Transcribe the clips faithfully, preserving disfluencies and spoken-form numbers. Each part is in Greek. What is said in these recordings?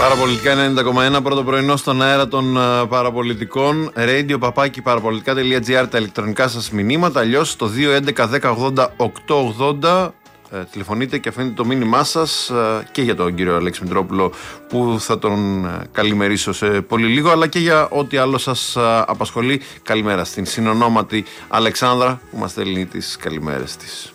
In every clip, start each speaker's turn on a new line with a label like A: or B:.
A: Παραπολιτικά ενενήντα κόμμα ένα, πρώτο πρωινό στον αέρα των uh, παραπολιτικών. Radio παπάκι παραπολιτικά τελεία τζι άρ, τα ηλεκτρονικά σας μηνύματα. Αλλιώς στο δύο έντεκα δέκα ογδόντα οκτώ ογδόντα ε, τηλεφωνείτε και αφήνετε το μήνυμά σας ε, και για τον κύριο Αλέξη Μητρόπουλο, που θα τον ε, καλημερίσω σε πολύ λίγο, αλλά και για ό,τι άλλο σας ε, απασχολεί. Καλημέρα στην συνονόματη Αλεξάνδρα, που μας στέλνει τις καλημέρες της.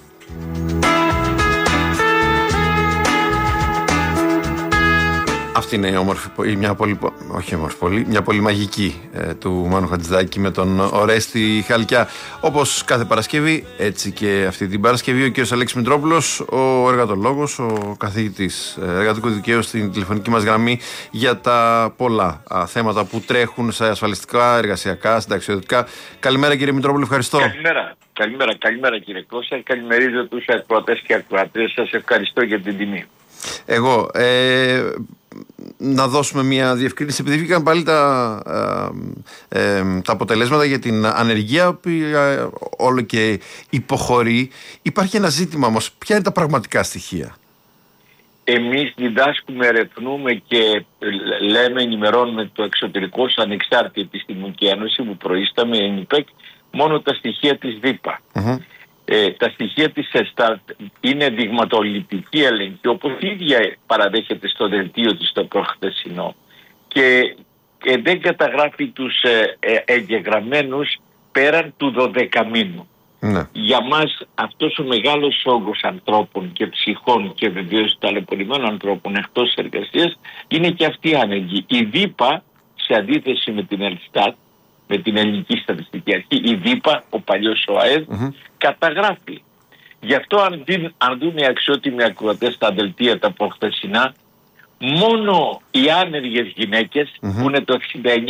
A: Αυτή είναι η όμορφη, μια πολύ, όχι όμορφη πολύ, μια πολύ μαγική ε, του Μάνου Χατζηδάκη με τον Ορέστη Χαλκιά. Όπως κάθε Παρασκευή, έτσι και αυτή την Παρασκευή, ο κ. Αλέξης Μητρόπουλος, ο εργατολόγος, ο καθηγητής εργατικού δικαίου, στην τηλεφωνική μας γραμμή για τα πολλά α, θέματα που τρέχουν σε ασφαλιστικά, εργασιακά, συνταξιοδοτικά. Καλημέρα, κύριε Μητρόπουλο, ευχαριστώ.
B: Καλημέρα, καλημέρα, καλημέρα κύριε Κώστα. Καλημερίζω τους ακροατές και ακροατές. Σας ευχαριστώ για την τιμή.
A: Εγώ, ε, να δώσουμε μια διευκρίνηση, επειδή βγήκαν πάλι τα, ε, ε, τα αποτελέσματα για την ανεργία που ε, όλο και υποχωρεί. Υπάρχει ένα ζήτημα όμως, ποια είναι τα πραγματικά στοιχεία?
B: Εμείς διδάσκουμε, ερευνούμε και λέμε, ενημερώνουμε το εξωτερικό σαν ανεξάρτητη επιστημονική ένωση που προείσταμε, ΕΝΙΠΕΚ, μόνο τα στοιχεία της ΔΥΠΑ. Mm-hmm. Ε, τα στοιχεία της ΕΣΤΑΡΤ είναι δειγματοληπτική έλεγχη, όπως η ίδια παραδέχεται στο δελτίο της το προχθεσινό, και, και δεν καταγράφει τους ε, ε, εγγεγραμμένους πέραν του δωδεκαμήνου. Ναι. Για μας αυτός ο μεγάλος όγκος ανθρώπων και ψυχών και βεβαίως ταλαιπωρημένων ανθρώπων εκτός εργασίας είναι και αυτή άνεργη. Η ΔΥΠΑ, σε αντίθεση με την ΕΛΣΤΑΤ, με την Ελληνική Στατιστική Αρχή, η ΔΥΠΑ, ο παλιός ΟΑΕΔ, mm-hmm. καταγράφει. Γι' αυτό αν, δουν, αν δουν οι αξιότιμοι ακροατές τα δελτία τα προχθεσινά, μόνο οι άνεργες γυναίκες, mm-hmm. που είναι το εξήντα εννιά